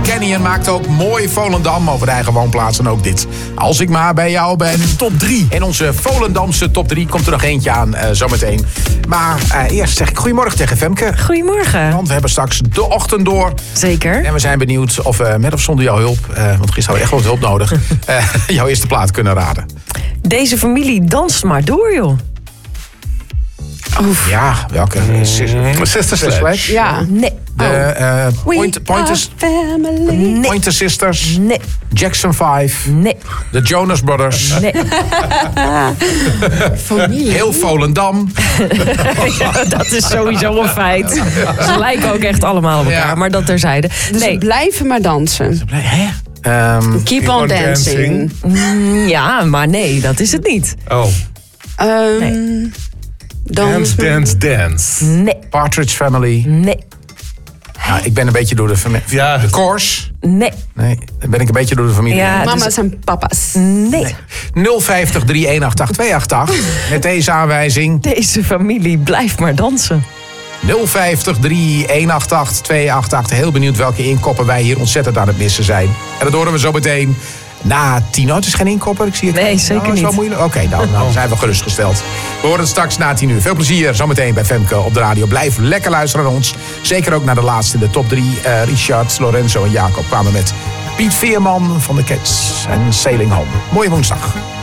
Canyon maakt ook mooi Volendam over de eigen woonplaats. En ook dit. Als ik maar bij jou ben. Top 3. In onze Volendamse top 3 komt er nog eentje aan zometeen. Maar eerst zeg ik goedemorgen tegen Femke. Goedemorgen. Want we hebben straks de ochtend door. Zeker. En we zijn benieuwd of we met of zonder jouw hulp, want gisteren hadden we echt wat hulp nodig, jouw eerste plaat kunnen raden. Deze familie danst maar door, joh. Oef. Ja, welke? Sister Sledge. Ja. Nee. De Pointer Sisters. Nee. Jackson 5. Nee. De Jonas Brothers. Nee. Familie. Heel Volendam. Ja, dat is sowieso een feit. Ze lijken ook echt allemaal op elkaar, Ja. maar dat terzijde. Dus Nee. ze blijven maar dansen. Hè? Keep on dancing. Ja, maar nee, dat is het niet. Oh. Dance. Nee. Partridge Family. Nee. Nou, ik ben een beetje door de familie. Ja. De Course. Nee. Nee, dan ben ik een beetje door de familie. Ja, Mama's en papa's. Nee. 050 318 288. Met deze aanwijzing. Deze familie blijft maar dansen. 050 318 288. Heel benieuwd welke inkoppen wij hier ontzettend aan het missen zijn. En dat horen we zo meteen na 10 uur. Het is geen inkopper, ik zie het. Nee, zeker is wel niet. moeilijk. Oké, nou zijn we gerustgesteld. We horen het straks na 10 uur. Veel plezier zometeen bij Femke op de radio. Blijf lekker luisteren naar ons. Zeker ook naar de laatste in de top 3. Richard, Lorenzo en Jacob kwamen met Piet Veerman van de Cats en Sailing Home. Mooie woensdag.